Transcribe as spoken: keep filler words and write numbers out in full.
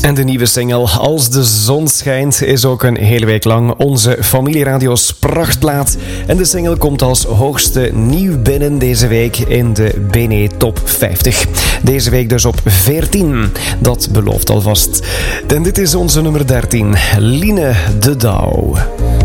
En de nieuwe single Als de zon schijnt is ook een hele week lang onze Familieradio's prachtplaat. En de single komt als hoogste nieuw binnen deze week in de B N E Top vijftig. Deze week dus op veertien. Dat belooft alvast. En dit is onze nummer dertien. Line de Douw.